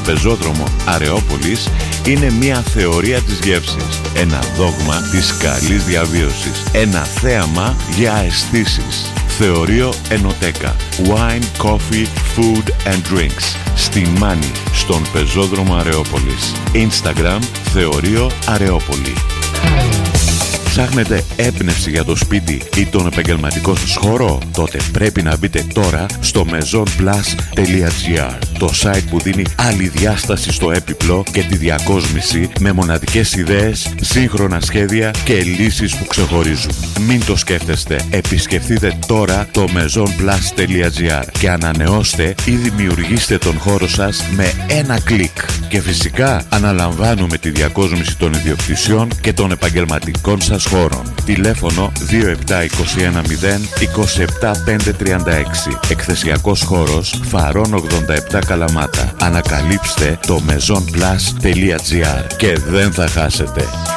πεζόδρομο Αρεόπολης είναι μια θεωρία της γεύσης, ένα δόγμα της καλής διαβίωσης, ένα θέαμα για αισθήσεις. Θεωρείο Ενοτέκα. Wine, coffee, food and drinks. Στη Μάνη, στον πεζόδρομο Αρεόπολης. Instagram Θεωρείο Αρεόπολη. Ψάχνετε έμπνευση για το σπίτι ή τον επαγγελματικό σας χώρο? Τότε πρέπει να μπείτε τώρα στο maisonplus.gr, το site που δίνει άλλη διάσταση στο έπιπλο και τη διακόσμηση με μοναδικές ιδέες, σύγχρονα σχέδια και λύσεις που ξεχωρίζουν. Μην το σκέφτεστε. Επισκεφτείτε τώρα το maisonplus.gr και ανανεώστε ή δημιουργήστε τον χώρο σας με ένα κλικ. Και φυσικά αναλαμβάνουμε τη διακόσμηση των ιδιοκτησιών και των επαγγελματικών σας χώρων. Τηλέφωνο 27270 27536. Εκθεσιακός χώρος Φαρών 87 Καλαμάτα. Ανακαλύψτε το maisonplus.gr και δεν θα χάσετε.